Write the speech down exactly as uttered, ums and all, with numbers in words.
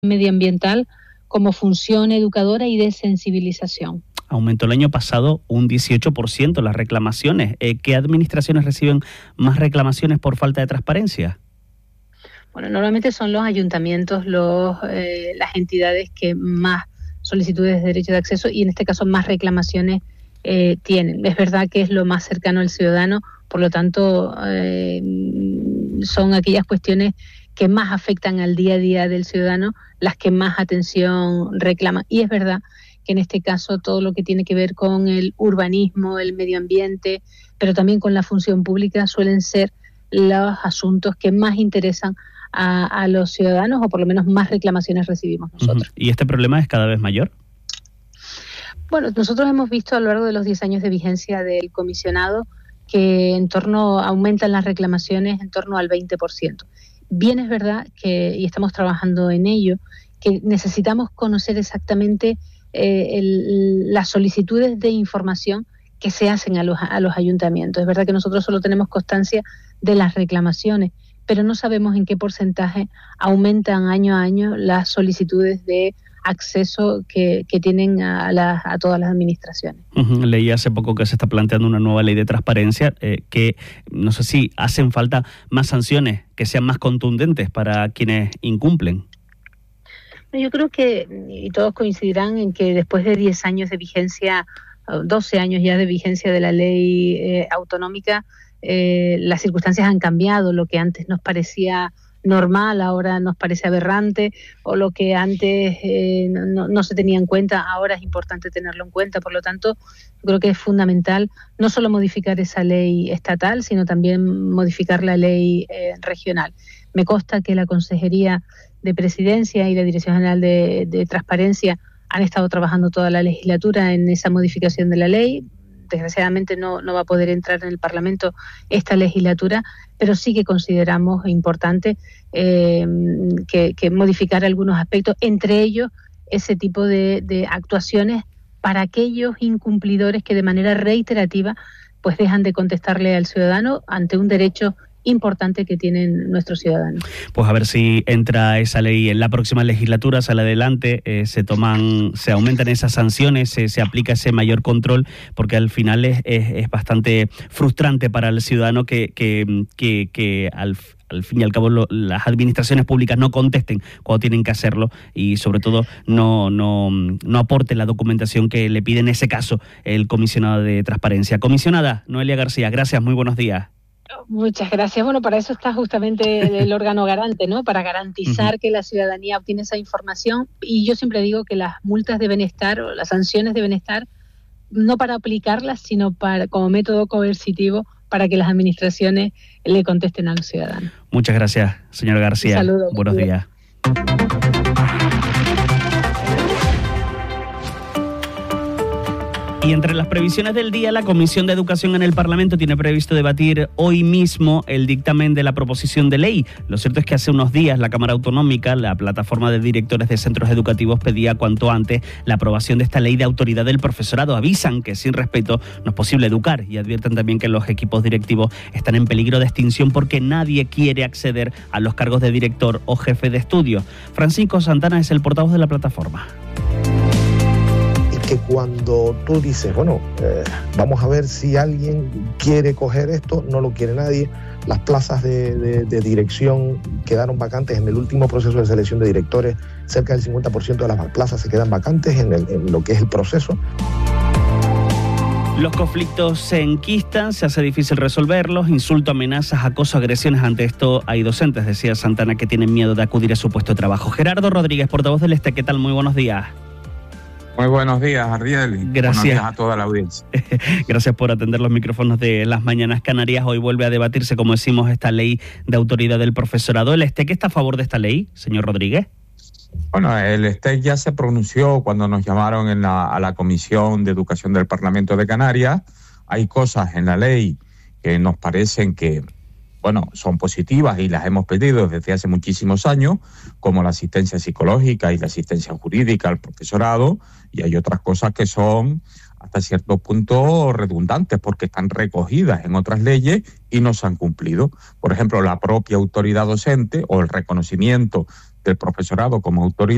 medioambiental como función educadora y de sensibilización. Aumentó el año pasado un dieciocho por ciento las reclamaciones. Eh, ¿Qué administraciones reciben más reclamaciones por falta de transparencia? Bueno, normalmente son los ayuntamientos, los, eh, las entidades que más solicitudes de derecho de acceso y en este caso más reclamaciones eh, tienen. Es verdad que es lo más cercano al ciudadano, por lo tanto eh, son aquellas cuestiones que más afectan al día a día del ciudadano, las que más atención reclaman. Y es verdad que en este caso todo lo que tiene que ver con el urbanismo, el medio ambiente, pero también con la función pública suelen ser los asuntos que más interesan a, a los ciudadanos, o por lo menos más reclamaciones recibimos nosotros. Uh-huh. ¿Y este problema es cada vez mayor? Bueno, nosotros hemos visto a lo largo de los diez años de vigencia del comisionado que en torno aumentan las reclamaciones en torno al veinte por ciento. Bien es verdad que, y estamos trabajando en ello, que necesitamos conocer exactamente eh, el, las solicitudes de información que se hacen a los, a los ayuntamientos. Es verdad que nosotros solo tenemos constancia de las reclamaciones, pero no sabemos en qué porcentaje aumentan año a año las solicitudes de acceso que, que tienen a, la, a todas las administraciones. Uh-huh. Leí hace poco que se está planteando una nueva ley de transparencia, eh, que no sé si hacen falta más sanciones que sean más contundentes para quienes incumplen. Yo creo que, y todos coincidirán en que después de diez años de vigencia, doce años ya de vigencia de la ley eh, autonómica, eh, las circunstancias han cambiado. Lo que antes nos parecía normal ahora nos parece aberrante, o lo que antes eh, no, no se tenía en cuenta ahora es importante tenerlo en cuenta. Por lo tanto, creo que es fundamental no solo modificar esa ley estatal, sino también modificar la ley eh, regional. Me consta que la Consejería de Presidencia y la Dirección General de, de Transparencia han estado trabajando toda la legislatura en esa modificación de la ley. Desgraciadamente no, no va a poder entrar en el Parlamento esta legislatura, pero sí que consideramos importante eh, que, que modificar algunos aspectos, entre ellos ese tipo de, de actuaciones para aquellos incumplidores que de manera reiterativa pues dejan de contestarle al ciudadano ante un derecho importante que tienen nuestros ciudadanos. Pues a ver si entra esa ley en la próxima legislatura, sale adelante, eh, se toman, se aumentan esas sanciones, se, se aplica ese mayor control, porque al final es, es, es bastante frustrante para el ciudadano que, que, que, que al al fin y al cabo lo, las administraciones públicas no contesten cuando tienen que hacerlo y sobre todo no, no, no aporten la documentación que le pide en ese caso el comisionado de transparencia. Comisionada Noelia García, gracias, muy buenos días. Muchas gracias. Bueno, para eso está justamente el órgano garante, ¿no? Para garantizar uh-huh. que la ciudadanía obtiene esa información. Y yo siempre digo que las multas deben estar, o las sanciones deben estar, no para aplicarlas, sino para como método coercitivo para que las administraciones le contesten a los ciudadanos. Muchas gracias, señora García. Un saludo. Buenos días. Y entre las previsiones del día, la Comisión de Educación en el Parlamento tiene previsto debatir hoy mismo el dictamen de la proposición de ley. Lo cierto es que hace unos días la Cámara Autonómica, la plataforma de directores de centros educativos, pedía cuanto antes la aprobación de esta ley de autoridad del profesorado. Avisan que sin respeto no es posible educar y advierten también que los equipos directivos están en peligro de extinción porque nadie quiere acceder a los cargos de director o jefe de estudio. Francisco Santana es el portavoz de la plataforma. Que cuando tú dices, bueno, eh, vamos a ver si alguien quiere coger esto, no lo quiere nadie. Las plazas de, de, de dirección quedaron vacantes en el último proceso de selección de directores. Cerca del cincuenta por ciento de las plazas se quedan vacantes en, el, en lo que es el proceso. Los conflictos se enquistan, se hace difícil resolverlos, insultos, amenazas, acoso, agresiones. Ante esto hay docentes, decía Santana, que tienen miedo de acudir a su puesto de trabajo. Gerardo Rodríguez, portavoz del Este, ¿qué tal? Muy buenos días. Muy buenos días, Ariel. Gracias. Buenos días a toda la audiencia. Gracias por atender los micrófonos de Las Mañanas Canarias. Hoy vuelve a debatirse, como decimos, esta ley de autoridad del profesorado. ¿El Este que está a favor de esta ley, señor Rodríguez? Bueno, el Este ya se pronunció cuando nos llamaron en la, a la Comisión de Educación del Parlamento de Canarias. Hay cosas en la ley que nos parecen que, bueno, son positivas y las hemos pedido desde hace muchísimos años, como la asistencia psicológica y la asistencia jurídica al profesorado, y hay otras cosas que son hasta cierto punto redundantes porque están recogidas en otras leyes y no se han cumplido. Por ejemplo, la propia autoridad docente o el reconocimiento del profesorado como autoridad